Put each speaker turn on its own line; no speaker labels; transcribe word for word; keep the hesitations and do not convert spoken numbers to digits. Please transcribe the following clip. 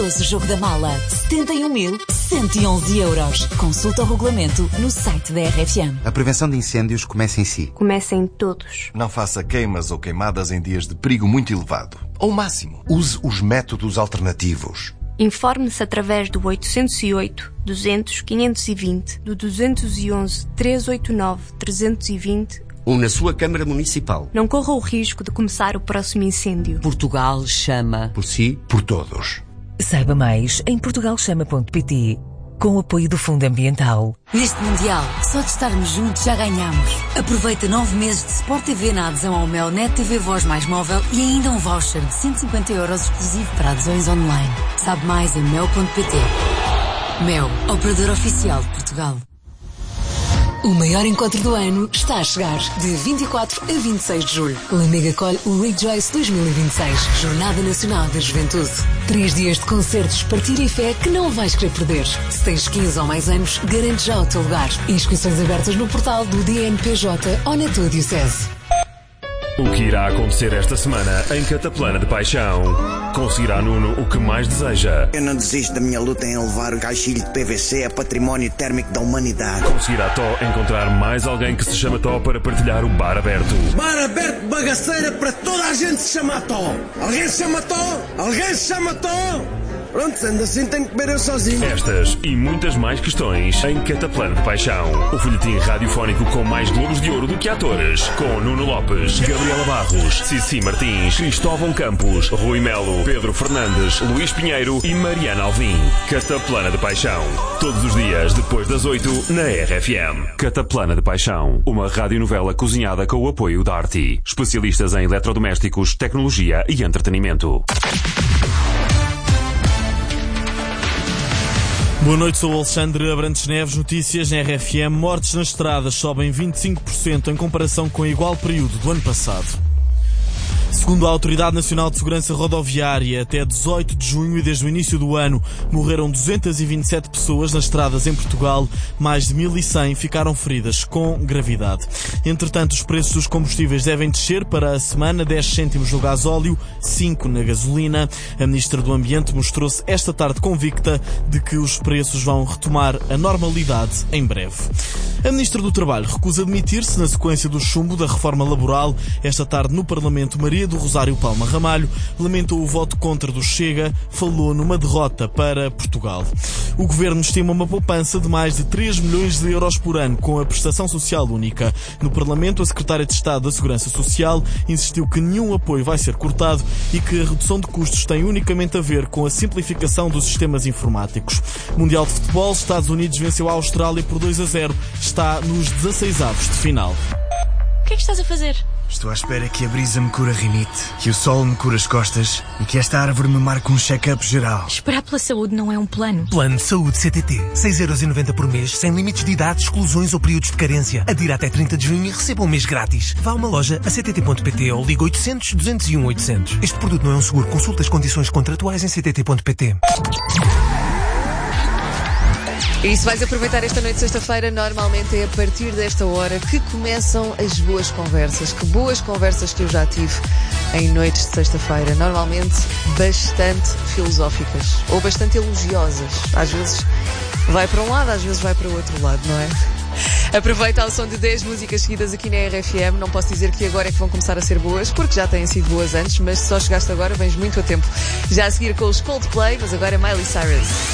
Poderoso jogo da mala. setenta e um mil cento e onze euros. Consulta o regulamento no site da R F M.
A prevenção de incêndios começa em si.
Começa em todos.
Não faça queimas ou queimadas em dias de perigo muito elevado. Ao máximo, use os métodos alternativos.
Informe-se através do oitocentos e oito, duzentos, quinhentos e vinte, do duzentos e onze, trezentos e oitenta e nove, trezentos e vinte
ou na sua Câmara Municipal.
Não corra o risco de começar o próximo incêndio.
Portugal chama.
Por si, por todos.
Saiba mais em portugal chama ponto pt, com o apoio do Fundo Ambiental.
Neste Mundial, só de estarmos juntos já ganhamos. Aproveita nove meses de Sport T V na adesão ao Mel Net T V Voz mais móvel e ainda um voucher de cento e cinquenta euros exclusivo para adesões online. Sabe mais em mel ponto pt. Mel, operador oficial de Portugal. O maior encontro do ano está a chegar, de vinte e quatro a vinte e seis de julho. Lamega acolhe o Rejoice dois mil e vinte e seis, Jornada Nacional da Juventude. Três dias de concertos, partilha e fé que não vais querer perder. Se tens quinze ou mais anos, garante já o teu lugar. Inscrições abertas no portal do D N P J ou na tua diocese.
O que irá acontecer esta semana em Cataplana de Paixão? Conseguirá Nuno o que mais deseja?
Eu não desisto da minha luta em elevar o caixilho de P V C a património térmico da humanidade.
Conseguirá Tó encontrar mais alguém que se chama Tó para partilhar o bar aberto?
Bar aberto bagaceira para toda a gente se chama Tó. Alguém se chama Tó? Alguém se chama Tó? Pronto, sendo assim tenho que beber eu sozinho.
Estas e muitas mais questões em Cataplana de Paixão. O folhetim radiofónico com mais globos de ouro do que atores. Com Nuno Lopes, Gabriela Barros, Cici Martins, Cristóvão Campos, Rui Melo, Pedro Fernandes, Luís Pinheiro e Mariana Alvim. Cataplana de Paixão. Todos os dias, depois das oito, na R F M. Cataplana de Paixão. Uma radionovela cozinhada com o apoio da Arti. Especialistas em eletrodomésticos, tecnologia e entretenimento.
Boa noite, sou o Alexandre Abrantes Neves. Notícias na R F M. Mortes nas estradas sobem vinte e cinco por cento em comparação com o igual período do ano passado. Segundo a Autoridade Nacional de Segurança Rodoviária, até dezoito de junho e desde o início do ano morreram duzentas e vinte e sete pessoas nas estradas em Portugal, mais de mil e cem ficaram feridas com gravidade. Entretanto, os preços dos combustíveis devem descer para a semana, dez cêntimos no gasóleo, cinco na gasolina. A Ministra do Ambiente mostrou-se esta tarde convicta de que os preços vão retomar a normalidade em breve. A Ministra do Trabalho recusa admitir-se na sequência do chumbo da reforma laboral. Esta tarde no Parlamento, Maria do Rosário Palma Ramalho lamentou o voto contra do Chega, falou numa derrota para Portugal. O Governo estima uma poupança de mais de três milhões de euros por ano com a prestação social única. No Parlamento, a Secretária de Estado da Segurança Social insistiu que nenhum apoio vai ser cortado e que a redução de custos tem unicamente a ver com a simplificação dos sistemas informáticos. Mundial de Futebol, Estados Unidos venceu a Austrália por dois a zero. Está nos dezasseisavos de final.
O que é que estás a fazer?
Estou à espera que a brisa me cure a rinite, que o sol me cure as costas e que esta árvore me marque um check-up geral.
Esperar pela saúde não é um plano.
Plano de Saúde C T T. seis euros e noventa por mês, sem limites de idade, exclusões ou períodos de carência. Adira até trinta de junho e receba um mês grátis. Vá a uma loja a c t t ponto p t ou liga oitocentos, duzentos e um, oitocentos. Este produto não é um seguro. Consulte as condições contratuais em c t t ponto p t.
E se vais aproveitar esta noite de sexta-feira, normalmente é a partir desta hora que começam as boas conversas. Que boas conversas que eu já tive em noites de sexta-feira. Normalmente bastante filosóficas ou bastante elogiosas. Às vezes vai para um lado, às vezes vai para o outro lado, não é? Aproveita ao som de dez músicas seguidas aqui na R F M. Não posso dizer que agora é que vão começar a ser boas, porque já têm sido boas antes, mas se só chegaste agora, vens muito a tempo. Já a seguir com os Coldplay, mas agora Miley Cyrus.